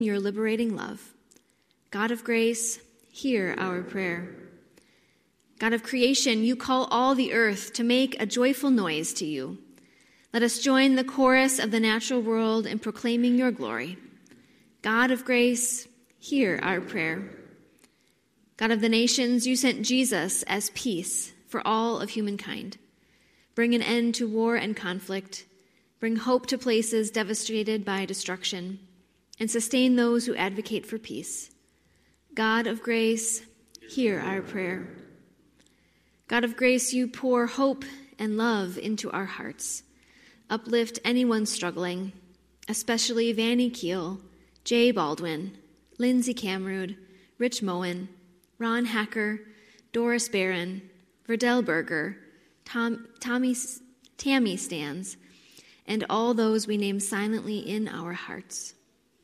your liberating love. God of grace, hear our prayer. God of creation, you call all the earth to make a joyful noise to you. Let us join the chorus of the natural world in proclaiming your glory. God of grace, hear our prayer. God of the nations, you sent Jesus as peace for all of humankind. Bring an end to war and conflict. Bring hope to places devastated by destruction, and sustain those who advocate for peace. God of grace, hear our prayer. God of grace, you pour hope and love into our hearts. Uplift anyone struggling, especially Vanny Keel, Jay Baldwin, Lindsay Camrood, Rich Moen, Ron Hacker, Doris Barron, Verdell Berger, Tammy Stans, and all those we name silently in our hearts.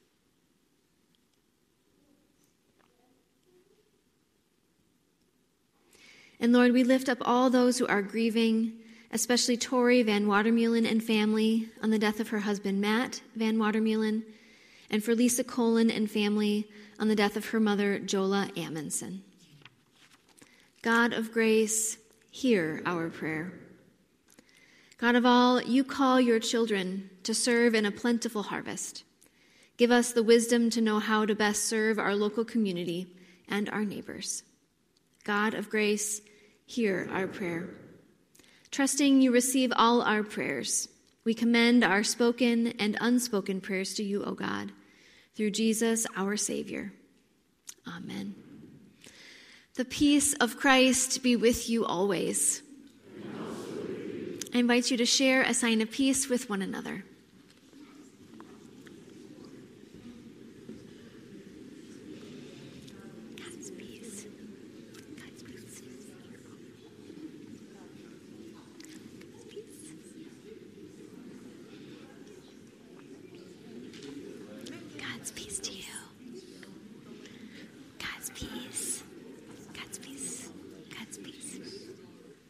And Lord, we lift up all those who are grieving, especially Tori Van Watermeulen and family on the death of her husband, Matt Van Watermeulen, and for Lisa Colin and family on the death of her mother, Jola Amundsen. God of grace, hear our prayer. God of all, you call your children to serve in a plentiful harvest. Give us the wisdom to know how to best serve our local community and our neighbors. God of grace, hear our prayer. Trusting you receive all our prayers, we commend our spoken and unspoken prayers to you, O God, through Jesus, our Savior. Amen. The peace of Christ be with you always. I invite you to share a sign of peace with one another.